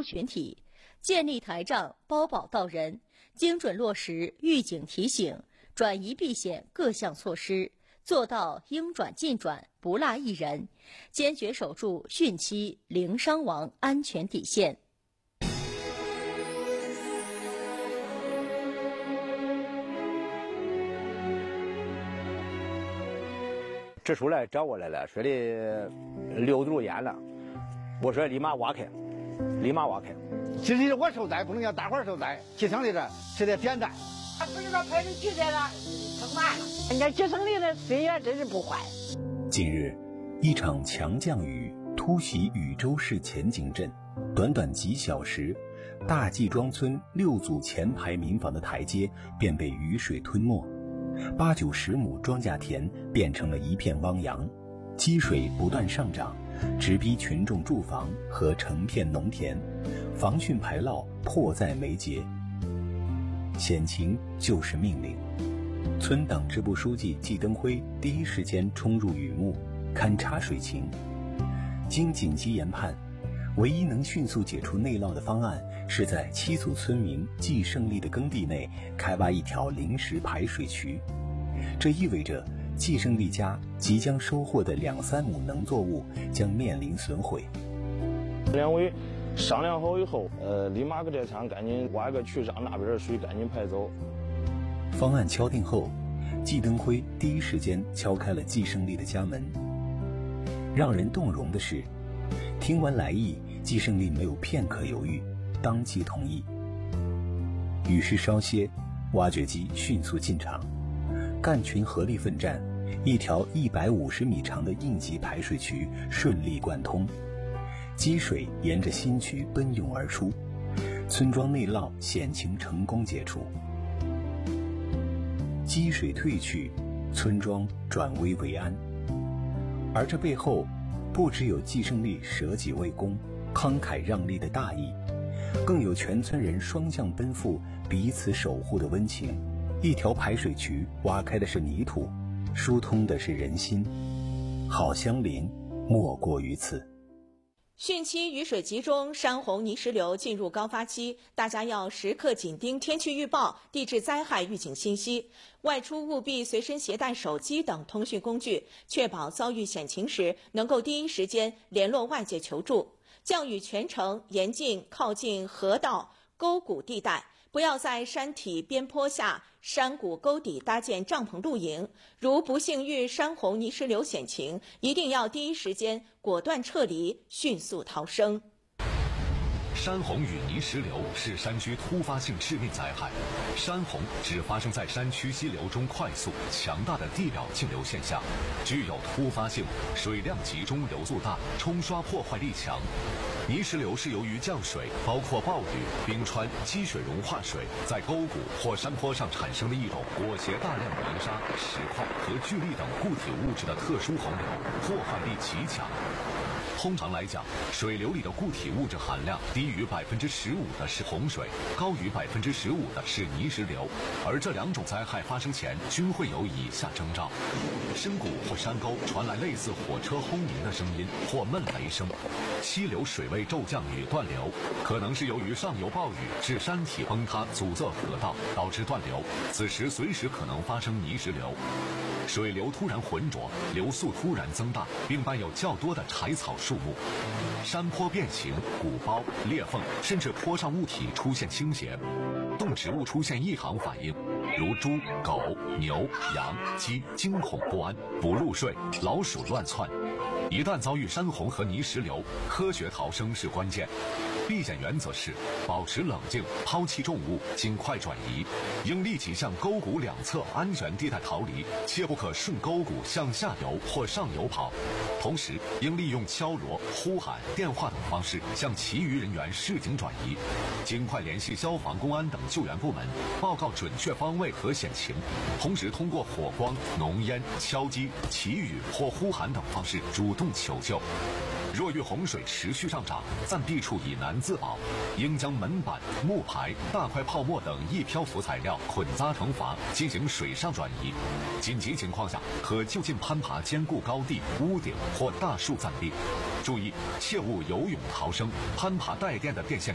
群体，建立台账包保到人，精准落实预警提醒、转移避险各项措施，做到应转尽转，不落一人，坚决守住汛期零伤亡安全底线。 支书来找我来了，说的6度淹了，我说立马挖开。 其实我受灾，不能叫大伙儿受灾，基层里的是得简单。 不知道排水渠在哪，更慢了。人家基层里的水源真是不坏。 近日，一场强降雨突袭禹州市前井镇，短短几小时，大季庄村6组前排民房的台阶便被雨水吞没，8、90亩庄稼田变成了一片汪洋，积水不断上涨，直逼群众住房和成片农田，防汛排涝迫在眉睫。险情就是命令，村党支部书记季登辉第一时间冲入雨幕，勘察水情。经紧急研判，唯一能迅速解除内涝的方案是在7组村民季胜利的耕地内开挖一条临时排水渠。这意味着季胜利家即将收获的2、3亩农作物将面临损毁。 两位商量好以后，立马搁这场赶紧挖个渠，让那边的水赶紧排走。 方案敲定后，季登辉第一时间敲开了季胜利的家门。让人动容的是，听完来意，季胜利没有片刻犹豫，当即同意。雨势稍歇，挖掘机迅速进场，干群合力奋战，一条150米长的应急排水渠顺利贯通，积水沿着新渠奔涌而出，村庄内涝险情成功解除。积水退去，村庄转危为安。而这背后，不只有季胜利舍己为公、慷慨让利的大义，更有全村人双向奔赴、彼此守护的温情。一条排水渠挖开的是泥土，疏通的是人心，好相邻莫过于此。 汛期雨水集中，山洪泥石流进入高发期，大家要时刻紧盯天气预报、地质灾害预警信息，外出务必随身携带手机等通讯工具，确保遭遇险情时能够第一时间联络外界求助。降雨全程严禁靠近河道、沟谷地带，不要在山体边坡下、山谷沟底搭建帐篷露营。如不幸遇山洪泥石流险情，一定要第一时间果断撤离，迅速逃生。 山洪与泥石流是山区突发性致命灾害。山洪只发生在山区溪流中快速、强大的地表径流现象，具有突发性，水量集中、流速大，冲刷破坏力强。泥石流是由于降水，包括暴雨、冰川、积水融化水，在沟谷或山坡上产生的一种裹挟大量泥沙、石块和聚氯等固体物质的特殊洪流，破坏力极强。通常来讲，水流里的固体物质含量低于15%的是洪水，高于15%的是泥石流，而这两种灾害发生前均会有以下征兆：深谷或山沟传来类似火车轰鸣的声音或闷雷声；溪流水位骤降与断流，可能是由于上游暴雨致山体崩塌阻塞河道，导致断流，此时随时可能发生泥石流。水流突然浑浊，流速突然增大，并伴有较多的柴草树木，山坡变形、鼓包、裂缝，甚至坡上物体出现倾斜，动植物出现异常反应，如猪、狗、牛、羊、鸡惊恐不安，不入睡，老鼠乱窜。一旦遭遇山洪和泥石流，科学逃生是关键。避险原则是保持冷静，抛弃重物，尽快转移，应立即向沟谷两侧安全地带逃离，切不可顺沟谷向下游或上游跑。同时，应利用敲锣、呼喊、电话等方式向其余人员示警转移，尽快联系消防、公安等救援部门，报告准确方位和险情。同时，通过火光、浓烟、敲击、祈雨或呼喊等方式主动求救。若遇洪水持续上涨，暂避处以难自保，应将门板、木牌、大块泡沫等易漂浮材料捆扎成筏，进行水上转移。紧急情况下，可就近攀爬坚固高地、屋顶或大树暂避。注意，切勿游泳逃生，攀爬带电的电线